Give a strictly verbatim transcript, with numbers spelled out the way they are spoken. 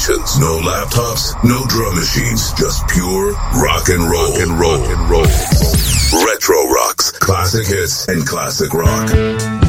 stations. No laptops, no drum machines, just pure rock and roll. Rock and roll. Rock and roll. Retro Rocks, classic hits and classic rock.